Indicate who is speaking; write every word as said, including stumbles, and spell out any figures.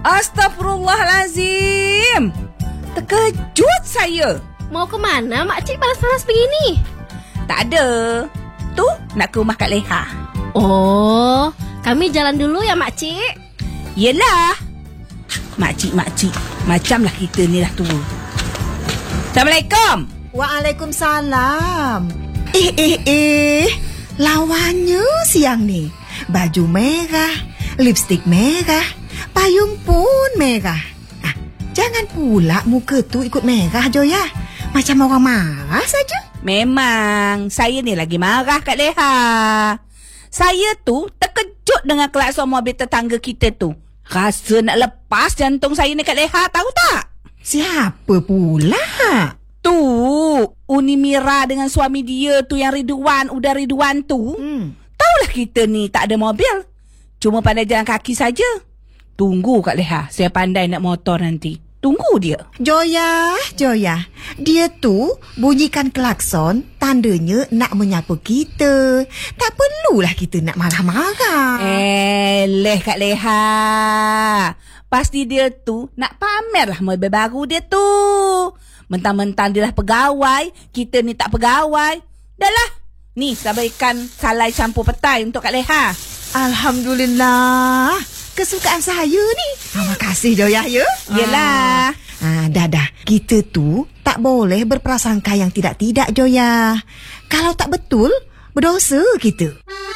Speaker 1: Astaghfirullahalazim. Terkejut saya.
Speaker 2: Mau ke mana makcik panas-panas begini?
Speaker 1: Tak ada. Tu nak ke rumah Kak Leha.
Speaker 2: Oh, kami jalan dulu ya makcik.
Speaker 1: Yelah. Makcik-makcik, macamlah kita ni dah tua. Assalamualaikum.
Speaker 3: Waalaikumsalam. Eh, eh, eh. Lawannya siang ni. Baju merah, lipstik merah, payung pun merah. Ah, jangan pula muka tu ikut merah, Joya. Macam orang marah saja.
Speaker 1: Memang, saya ni lagi marah Kak Leha. Saya tu terkejut dengan klakson mobil tetangga kita tu. Rasa nak lepas jantung saya ni Kak Leha, tahu tak?
Speaker 3: Siapa pula?
Speaker 1: Tu, Uni Mira dengan suami dia tu yang Ridwan, udah Ridwan tu. Hmm. Taulah kita ni tak ada mobil. Cuma pandai jalan kaki saja. Tunggu Kak Leha, saya pandai nak motor nanti. Tunggu dia.
Speaker 3: Joya, Joya. Dia tu bunyikan klakson, tandanya nak menyapa kita. Tak perlulah kita nak marah-marah.
Speaker 1: Eh, leh Kak Leha. Pasti dia tu nak pamer lah mobil baru dia tu. Mentang-mentang dia lah pegawai, kita ni tak pegawai. Dah lah. Ni, sabaikan salai campur petai untuk Kak Leha.
Speaker 3: Alhamdulillah. Kesukaan saya ni. Terima kasih Joya ya.
Speaker 1: Yelah.
Speaker 3: Ah, dah dah. Kita tu tak boleh berprasangka yang tidak-tidak Joya. Kalau tak betul, berdosa kita.